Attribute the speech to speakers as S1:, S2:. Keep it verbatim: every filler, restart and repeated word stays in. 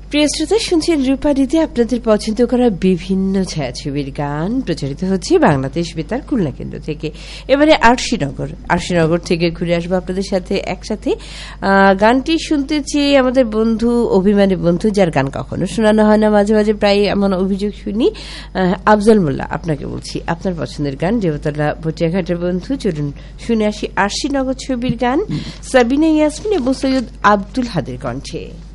S1: প্রিয় শ্রোতা, শুনছেন রূপালীতে আপনাদের পছন্দ করা বিভিন্ন ছায়াছবির গান প্রচারিত হচ্ছে বাংলাদেশ বেতার খুলনা কেন্দ্র থেকে। এবারে আরশিনগর আরশিনগর থেকে ঘুরে আসবো আপনাদের সাথে একসাথে। গানটি শুনতে চেয়ে আমাদের বন্ধু, অভিমানী বন্ধু, যার গান কখনো শোনানো হয় না, মাঝে মাঝে প্রায় এমন অভিযোগ শুনি, আফজল মোল্লা, আপনাকে বলছি আপনার পছন্দের গান দেবতলা ভটিয়াঘাটের বন্ধু। চলুন শুনে আসি আরশিনগর ছবির গান, সাবিনা ইয়াসমিন এবং সৈয়দ আব্দুল হাদের কণ্ঠে।